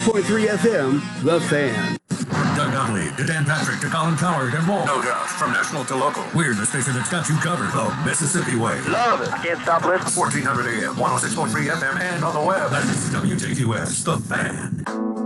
106.3 FM, The Fan. Doug Gottlieb to Dan Patrick to Colin Coward and more. No doubt. From national to local. We're the station that's got you covered. The Mississippi Way. Love it. I can't stop listening. 1400 AM, 106.3 FM, and on the web. That's WJQS, The Fan.